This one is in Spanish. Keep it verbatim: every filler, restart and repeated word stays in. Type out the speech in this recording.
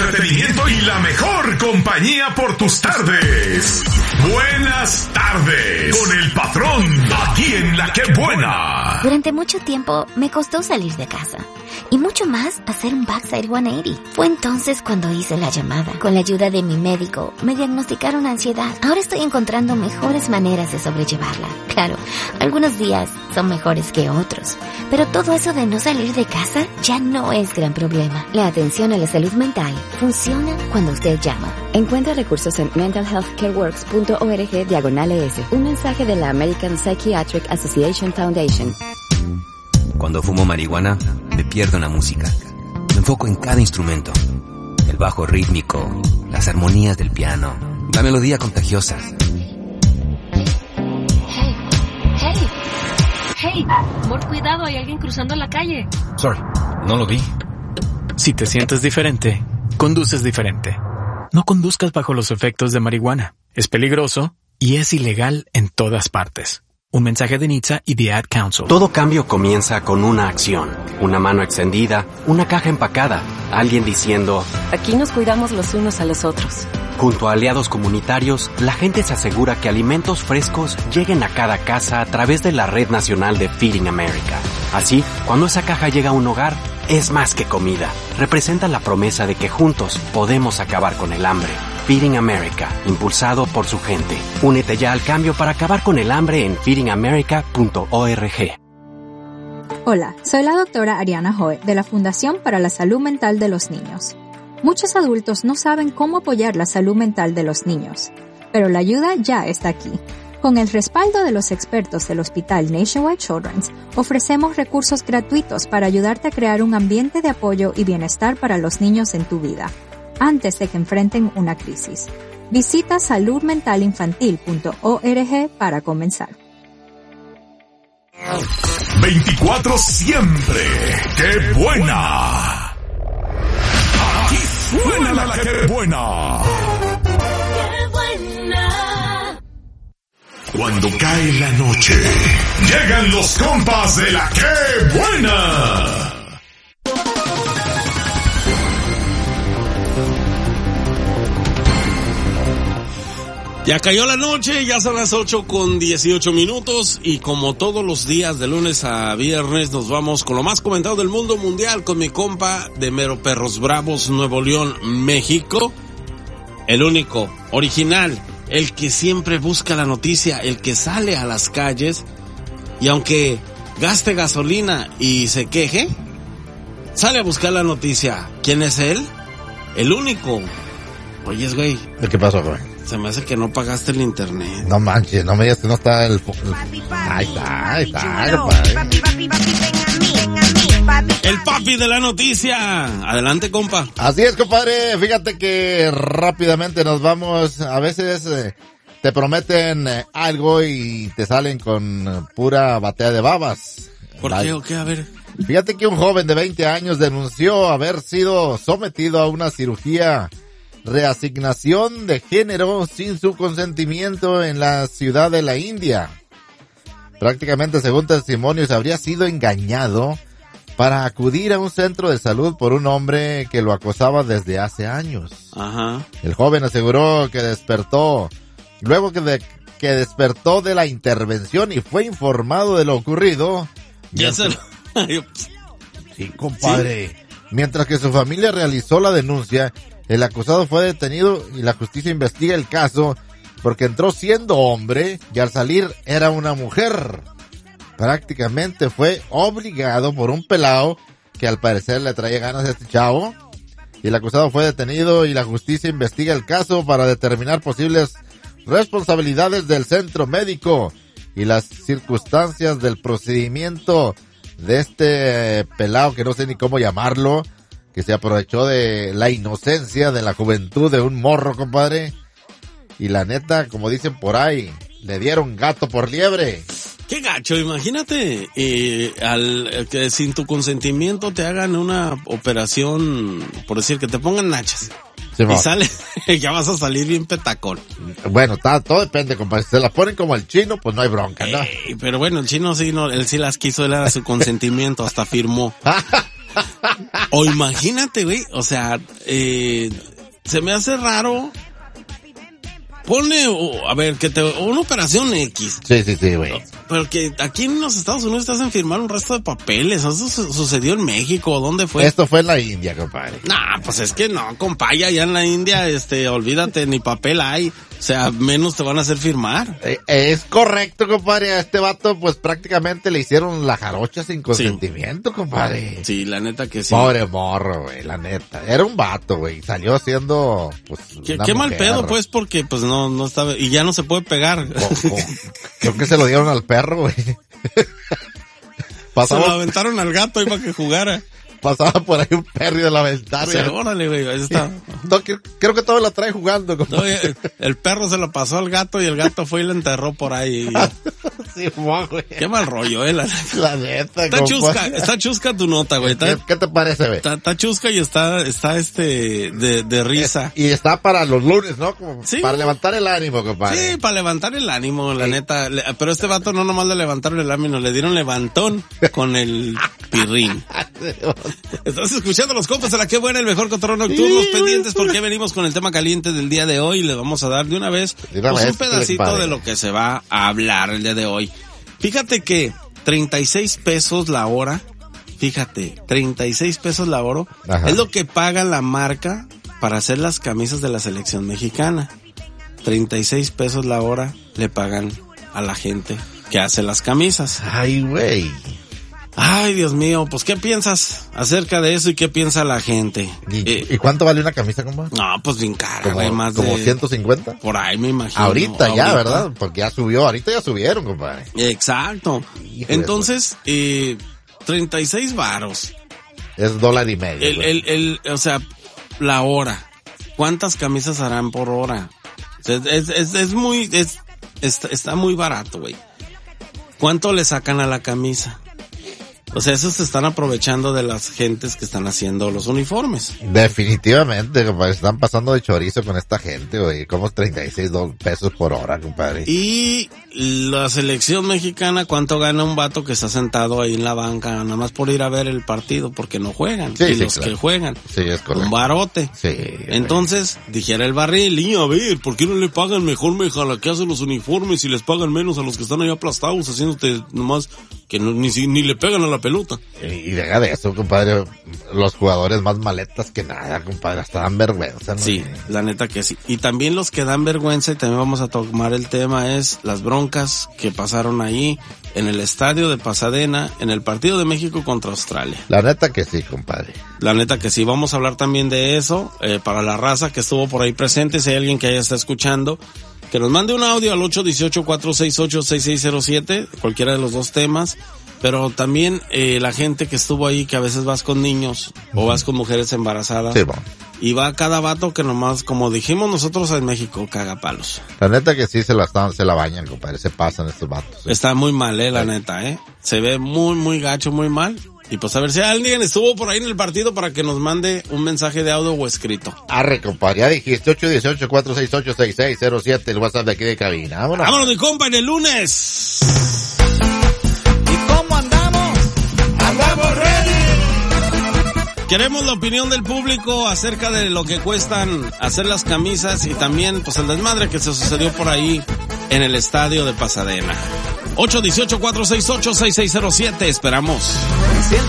entretenimiento y la mejor compañía por tus tardes. Buenas tardes con el patrón, aquí en La Que Buena. Durante mucho tiempo me costó salir de casa. Y mucho más hacer un backside ciento ochenta. Fue entonces cuando hice la llamada. Con la ayuda de mi médico, me diagnosticaron ansiedad. Ahora estoy encontrando mejores maneras de sobrellevarla. Claro, algunos días son mejores que otros. Pero todo eso de no salir de casa ya no es gran problema. La atención a la salud mental funciona cuando usted llama. Encuentra recursos en mental health care works punto org diagonal es. Un mensaje de la American Psychiatric Association Foundation. Cuando fumo marihuana, me pierdo en la música. Me enfoco en cada instrumento. El bajo rítmico, las armonías del piano, la melodía contagiosa. Hey, hey, hey, amor, cuidado, hay alguien cruzando la calle. Sorry, no lo vi. Si te sientes diferente, conduces diferente. No conduzcas bajo los efectos de marihuana. Es peligroso y es ilegal en todas partes. Un mensaje de N H T S A y The Ad Council. Todo cambio comienza con una acción. Una mano extendida, una caja empacada, alguien diciendo: aquí nos cuidamos los unos a los otros. Junto a aliados comunitarios, la gente se asegura que alimentos frescos lleguen a cada casa a través de la Red Nacional de Feeding America. Así, cuando esa caja llega a un hogar, es más que comida. Representa la promesa de que juntos podemos acabar con el hambre. Feeding America, impulsado por su gente. Únete ya al cambio para acabar con el hambre en feeding america punto org. Hola, soy la doctora Ariana Hoy de la Fundación para la Salud Mental de los Niños. Muchos adultos no saben cómo apoyar la salud mental de los niños, pero la ayuda ya está aquí. Con el respaldo de los expertos del Hospital Nationwide Children's, ofrecemos recursos gratuitos para ayudarte a crear un ambiente de apoyo y bienestar para los niños en tu vida, antes de que enfrenten una crisis. Visita salud mental infantil punto org para comenzar. veinticuatro siempre. ¡Qué buena! Aquí suena la Que Buena. ¡Qué buena! Cuando cae la noche, llegan los compas de la Que Buena. Ya cayó la noche, ya son las ocho con dieciocho minutos y como todos los días de lunes a viernes nos vamos con lo más comentado del mundo mundial con mi compa de Mero Perros Bravos, Nuevo León, México. El único, original, el que siempre busca la noticia, el que sale a las calles y aunque gaste gasolina y se queje, sale a buscar la noticia. ¿Quién es él? El único. Oyes, güey. ¿Qué pasó, güey? Se me hace que no pagaste el internet. No manches, no me digas que no está el... el... Ahí está, ahí está, compadre. El papi de la noticia. Adelante, compa. Así es, compadre. Fíjate que rápidamente nos vamos. A veces eh, te prometen eh, algo y te salen con eh, pura batea de babas. ¿Por La... qué o qué? A ver. Fíjate que un joven de veinte años denunció haber sido sometido a una cirugía reasignación de género sin su consentimiento en la ciudad de la India. Prácticamente, según testimonios, habría sido engañado para acudir a un centro de salud por un hombre que lo acosaba desde hace años. Ajá. El joven aseguró que despertó, luego que, de, que despertó de la intervención y fue informado de lo ocurrido. Ya se lo... Sí, compadre. ¿Sí? Mientras que su familia realizó la denuncia, el acusado fue detenido y la justicia investiga el caso porque entró siendo hombre y al salir era una mujer. Prácticamente fue obligado por un pelao que al parecer le traía ganas a este chavo. Y el acusado fue detenido y la justicia investiga el caso para determinar posibles responsabilidades del centro médico y las circunstancias del procedimiento de este pelao que no sé ni cómo llamarlo, que se aprovechó de la inocencia, de la juventud de un morro, compadre. Y la neta, como dicen por ahí, le dieron gato por liebre. Qué gacho, imagínate, eh, al que sin tu consentimiento te hagan una operación, por decir, que te pongan nachas. Sí, y sale, ya vas a salir bien petacón. Bueno, ta, todo depende, compadre. Si se las ponen como el chino, pues no hay bronca, ¿no? Ey, pero bueno, el chino sí, no, él sí las quiso, él era su consentimiento, hasta firmó. O imagínate, güey, o sea, eh, se me hace raro. Ponle, oh, a ver, que te, una operación X. Sí, sí, sí, güey. Pero que aquí en los Estados Unidos te hacen firmar un resto de papeles. Eso su- sucedió en México. ¿Dónde fue? Esto fue en la India, compadre. Nah, pues es que no, compaya, allá en la India, este, olvídate, ni papel hay. O sea, menos te van a hacer firmar. Eh, es correcto, compadre. A este vato, pues prácticamente le hicieron la jarocha sin consentimiento, compadre. Sí, la neta que sí. Pobre morro, güey, la neta. Era un vato, güey. Salió siendo, pues, Qué, una qué mal mujer. pedo, pues, porque pues no, no estaba, y ya no se puede pegar. O- o- creo que se lo dieron al perro, güey. Se lo Pasaba, aventaron al gato ahí para que jugara. pasaba por ahí un perro de la ventana. O sea, órale, güey, ahí está. No, creo, creo que todo la trae jugando, No, compadre. el, el perro se lo pasó al gato y el gato fue y le enterró por ahí. Sí, mo, güey. Qué mal rollo, eh. La, La neta, está compadre. chusca, está chusca tu nota, güey. ¿Qué, Está, qué te parece, güey? está, está chusca y está, está este, de, de risa. Y está para los lunes, ¿no? Como Sí. para levantar el ánimo, compadre. Sí, para levantar el ánimo, la neta. Le- Pero este vato no nomás le levantaron el ánimo, le dieron levantón con el pirrín. Estás escuchando los compas de la que buena, el mejor control nocturno, pendientes porque venimos con el tema caliente del día de hoy y les vamos a dar de una vez, De una pues, vez, un pedacito compadre. de lo que se va a hablar el día de hoy. Fíjate que treinta y seis pesos la hora, fíjate, treinta y seis pesos la hora Ajá. es lo que paga la marca para hacer las camisas de la selección mexicana. treinta y seis pesos la hora le pagan a la gente que hace las camisas. Ay, güey. Ay, Dios mío, pues ¿qué piensas acerca de eso y qué piensa la gente? ¿Y, Eh, ¿y cuánto vale una camisa, compadre? no, pues bien cara, Como, güey, más como de... ciento cincuenta. Por ahí me imagino. Ahorita ya, ¿verdad? Porque ya subió, ahorita ya subieron, compadre. Exacto. Hijo de Entonces, eh, treinta y seis varos. Es dólar y medio. El, güey. el, el, o sea, la hora. ¿Cuántas camisas harán por hora? O sea, es, es, es muy, es, está, está muy barato, güey. ¿Cuánto le sacan a la camisa? O sea, esos se están aprovechando de las gentes que están haciendo los uniformes. Definitivamente, compadre. Están pasando de chorizo con esta gente, güey. Como treinta y seis do- pesos por hora, compadre. Y la selección mexicana, ¿cuánto gana un vato que está sentado ahí en la banca nada más por ir a ver el partido? Porque no juegan. Sí, y sí, los claro. que juegan. Sí, es correcto. Un barote. Sí. Entonces, dijera el barril, y a ver, ¿por qué no le pagan mejor meja a la que hace los uniformes y les pagan menos a los que están ahí aplastados haciéndote nomás que no, ni, si- ni le pegan a la pelota? Y, y deja de eso, compadre. Los jugadores más maletas que nada, compadre. Hasta dan vergüenza, ¿no? Sí, la neta que sí. Y también los que dan vergüenza, y también vamos a tomar el tema, es las broncas que pasaron ahí en el estadio de Pasadena, en el partido de México contra Australia. La neta que sí, compadre. La neta que sí, vamos a hablar también de eso, eh, para la raza que estuvo por ahí presente, si hay alguien que haya está escuchando, que nos mande un audio al ocho uno ocho, cuatro seis ocho, seis seis cero siete, cualquiera de los dos temas, pero también eh, la gente que estuvo ahí, que a veces vas con niños, o vas con mujeres embarazadas, Sí, bueno. y va cada vato que nomás, como dijimos nosotros en México, caga palos. La neta que sí se la están, se la bañan, compadre. Se pasan estos vatos. ¿eh? Está muy mal, eh, la neta, eh. Se ve muy, muy gacho, muy mal. Y pues a ver si alguien estuvo por ahí en el partido para que nos mande un mensaje de audio o escrito. Arre, compadre. Ya dijiste ocho uno ocho, cuatro seis ocho, seis seis cero siete, el WhatsApp de aquí de cabina. Vámonos. Vámonos, mi compa, en el lunes. ¿Y cómo andamos? ¡Andamos ready! Queremos la opinión del público acerca de lo que cuestan hacer las camisas y también pues el desmadre que se sucedió por ahí en el estadio de Pasadena. ocho uno ocho, cuatro seis ocho, seis seis cero siete, esperamos.